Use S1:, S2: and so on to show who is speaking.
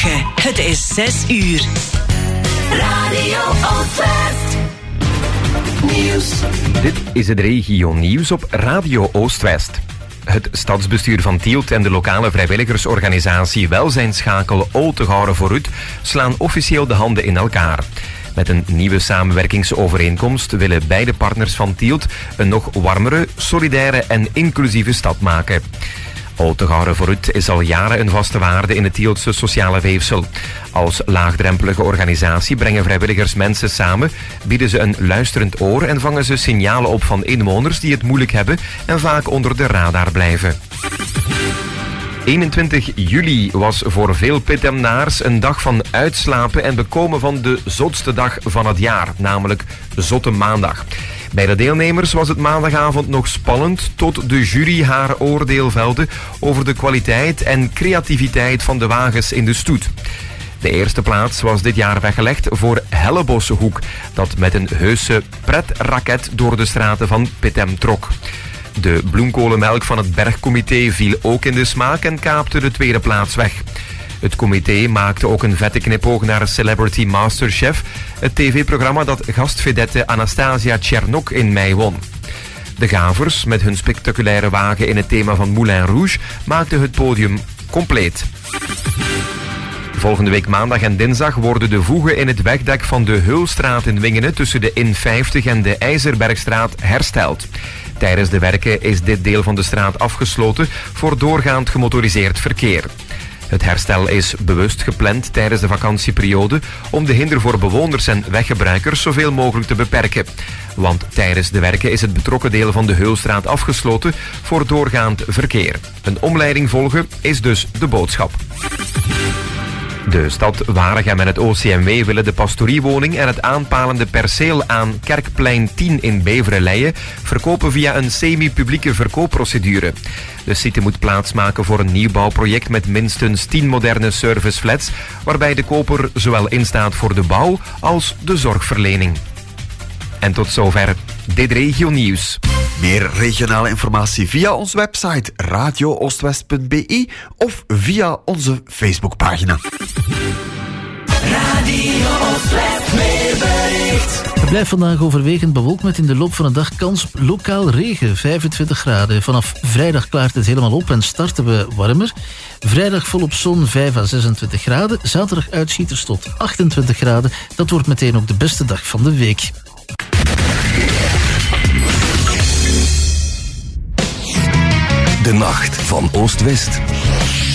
S1: Goedemorgen, het is 6 uur. Radio Oostwest. Nieuws.
S2: Dit is het regio nieuws op Radio Oostwest. Het stadsbestuur van Tielt en de lokale vrijwilligersorganisatie Welzijnsschakel Oltegouwen vooruit slaan officieel de handen in elkaar. Met een nieuwe samenwerkingsovereenkomst willen beide partners van Tielt een nog warmere, solidaire en inclusieve stad maken. Oltegouwen vooruit is al jaren een vaste waarde in het Tieltse sociale weefsel. Als laagdrempelige organisatie brengen vrijwilligers mensen samen, bieden ze een luisterend oor en vangen ze signalen op van inwoners die het moeilijk hebben en vaak onder de radar blijven. 21 juli was voor veel Pitemnaars een dag van uitslapen en bekomen van de zotste dag van het jaar, namelijk Zotte Maandag. Bij de deelnemers was het maandagavond nog spannend tot de jury haar oordeel velde over de kwaliteit en creativiteit van de wagens in de stoet. De eerste plaats was dit jaar weggelegd voor Helleboshoek, dat met een heuse pretraket door de straten van Pittem trok. De bloemkolenmelk van het bergcomité viel ook in de smaak en kaapte de tweede plaats weg. Het comité maakte ook een vette knipoog naar Celebrity Masterchef, het tv-programma dat gastvedette Anastasia Tchernok in mei won. De gavers, met hun spectaculaire wagen in het thema van Moulin Rouge, maakten het podium compleet. Volgende week maandag en dinsdag worden de voegen in het wegdek van de Heulstraat in Wingene tussen de In50 en de IJzerbergstraat hersteld. Tijdens de werken is dit deel van de straat afgesloten voor doorgaand gemotoriseerd verkeer. Het herstel is bewust gepland tijdens de vakantieperiode om de hinder voor bewoners en weggebruikers zoveel mogelijk te beperken. Want tijdens de werken is het betrokken deel van de Heulstraat afgesloten voor doorgaand verkeer. Een omleiding volgen is dus de boodschap. De stad Waregem en het OCMW willen de pastoriewoning en het aanpalende perceel aan Kerkplein 10 in Beveren-Leie verkopen via een semi-publieke verkoopprocedure. De site moet plaatsmaken voor een nieuwbouwproject met minstens 10 moderne serviceflats, waarbij de koper zowel instaat voor de bouw als de zorgverlening. En tot zover dit regio nieuws.
S3: Meer regionale informatie via onze website radiooostwest.be of via onze Facebookpagina.
S1: Radio Oostwest weerbericht.
S4: Het blijft vandaag overwegend bewolkt met in de loop van de dag kans op lokaal regen, 25 graden. Vanaf vrijdag klaart het helemaal op en starten we warmer. Vrijdag volop zon, 5 à 26 graden. Zaterdag uitschieters tot 28 graden. Dat wordt meteen ook de beste dag van de week.
S5: De nacht van Oost-West.